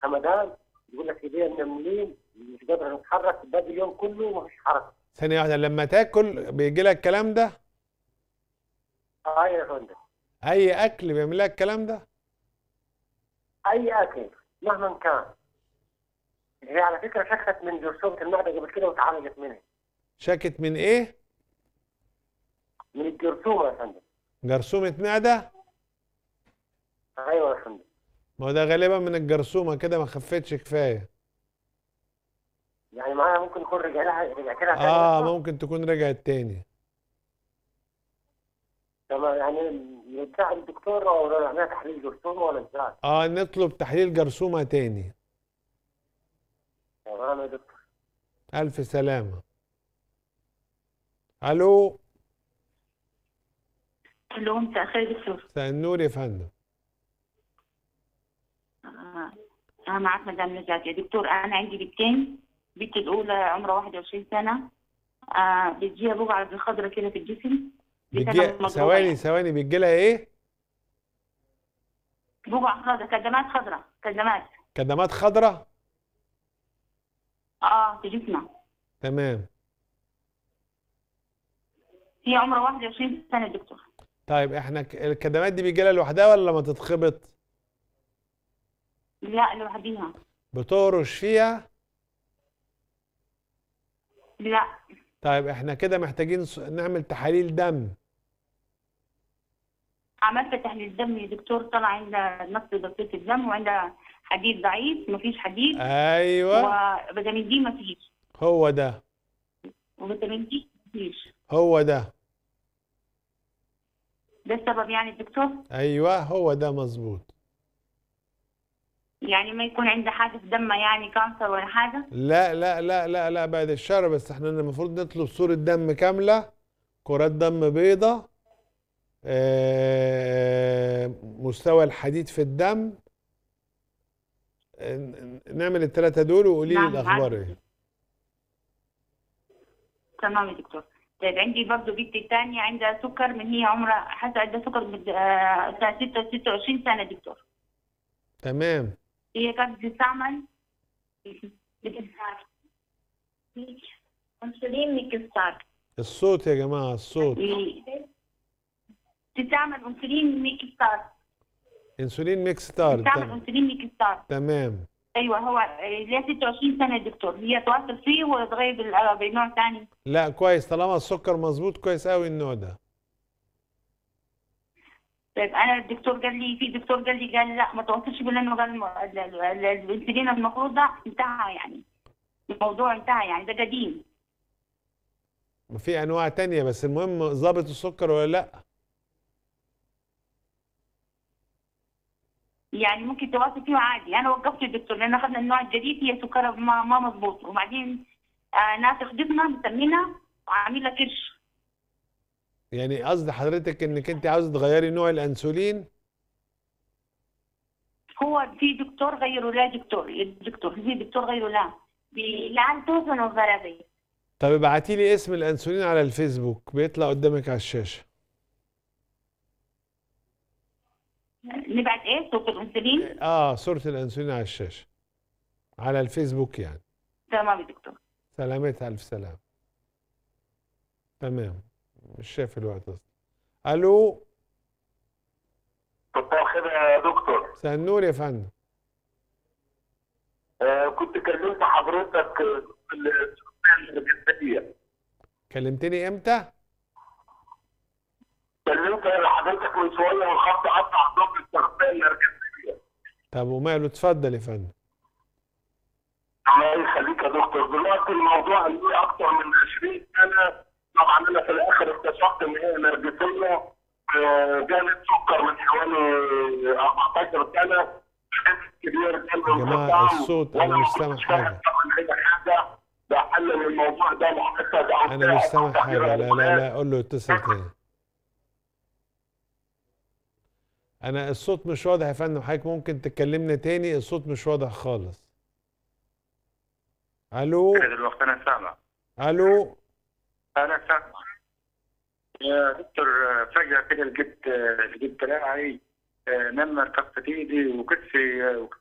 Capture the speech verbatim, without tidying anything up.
همدان، يقول لك ايديا منملين، مش قادر نتحرك، باقي اليوم كله مفيش حركه. ثانية واحدة، لما تاكل بيجي لك الكلام ده؟ اه يا فندم. أي أكل بيعمل لك الكلام ده؟ اي اكل مهما كان. هي على فكره شكت من جرثومه المعده قبل كده وتعالجت منها. شاكت من إيه؟ من الجرثومه يا فندم. جرثومة معدة؟ ايوه يا فندم. ما هو ده غالبا من الجرثومة، كده ما خفتش كفاية. يعني معايا ممكن يكون رجع لها رجعت لها تاني آه اصلا. ممكن تكون رجعت تاني. تمام، يعني نرجع للدكتور او نعملها تحليل جرثومه ولا ازاي؟ آه نطلب تحليل جرثومة تاني. تمام يا دكتور. ألف سلامة. ألو. الو، مساء الخير دكتور. مساء النور يا فندم. آه، أنا معك مدام نجاة يا دكتور. أنا عندي بنتين. بنتي الأولى عمرها واحد وعشرين سنة. آه بتجيها بقعة بالخضرة كده في الجسم. بيجي لسانها مضروبة ثواني يعني. ثواني بيجي لها إيه؟ بقعة خضرة، كدمات خضرة، كدمات. كدمات خضراء؟ اه في جسمها. تمام. هي عمرها واحد وعشرين سنة دكتور. طيب احنا ك- الكدمات دي بيجي لها لوحدها ولا لما تتخبط؟ لا لوحديها. بتهرش فيها؟ لا. طيب احنا كده محتاجين س- نعمل تحاليل دم. عملت تحليل دم يا دكتور، طلع عندها نقص بسيط الدم وعندها حديد ضعيف، مفيش حديد. ايوه وفيتامين دي مفيش. هو ده. وفيتامين دي مفيش. هو ده. ده السبب يعني دكتور؟ ايوه هو ده مظبوط. يعني ما يكون عنده حاجة في دمه، يعني كانسر ولا حاجة؟ لا لا لا لا لا بعد الشر، بس احنا المفروض نطلب صورة دم كاملة، كرات دم بيضة، آه، مستوى الحديد في الدم، آه، نعمل الثلاثة دول وقولي لي نعم معاك الأخبار دكتور. ايه. تمام يا دكتور. طيب عندي برضه بنتي الثانية عندها سكر من هي عمرها حتى عندها سكر من آه، سنة ستة ستة وعشرين سنة دكتور. تمام. هي كانت بتستعمل انسولين ميكستار. الصوت يا جماعة الصوت. بتستعمل انسولين ميكستار. انسولين ميكستار. بتستعمل تم- انسولين ميكستار. تمام. ايوه هو ليها ستة وعشرين سنة دكتور. هي تواصل فيه ولا تغير بال- بنوع ثاني؟ لا كويس، طالما السكر مظبوط كويس قوي النوع ده. طيب انا الدكتور قال لي، في دكتور قال لي قال لي لا ما تواصلش بيه، لانه قال الم- ال- ال- ال- الانسولين المفروض ده انتهى يعني. الموضوع انتهى يعني، ده قديم. في انواع تانية بس المهم ظابط السكر ولا لا. يعني ممكن تواصل فيه عادي. انا وقفت الدكتور لان اخذنا النوع الجديد، هي سكرها ما ما مظبوط. وبعدين آه ناس خدتنا مسمينها وعامله كرش. يعني قصد حضرتك انك انت عاوزه تغيري نوع الانسولين؟ هو في دكتور غيره، لا دكتور الدكتور في دكتور غيره لا. بالعالم توصل وغربي. طب ابعتي لي اسم الانسولين على الفيسبوك بيطلع قدامك على الشاشة. نبعت ايه صوت الانسولين؟ اه صورة الانسولين على الشاشة على الفيسبوك يعني. تمام يا دكتور. سلامتها الف سلام. تمام. مش شايف الوقت اصلا. الو. مساء الخير يا دكتور. مساء النور يا فندم. آه كنت كلمت حضرتك في السكان الجنسية. كلمتني امتى؟ كلمت حضرتك من شوية والخط قطع ضد التغذية النرجسية. طب وماله، اتفضل يا فندم. الله يخليك يا دكتور. دلوقتي الموضوع ليه أكتر من عشرين سنة. طبعا أنا في الآخر اكتشفت إن هي نرجسية. آه، جالت سكر من حوالي أربعتاشر سنة. كبير جدا. يا جماعة الصوت أنا مش سامع حاجة. طبعا أي حاجة بحل الموضوع ده محتاج. أنا مش سامع حاجة. لا لا لا قول له يتصل تاني. أنا الصوت مش واضح يا فندم، حضرتك ممكن تكلمنا تاني؟ الصوت مش واضح خالص. ألو. دلوقتي انا سامع. ألو. انا سامع يا دكتور. فجأة كده لقيت لقيت دراعي نمر كف ايدي وكتفي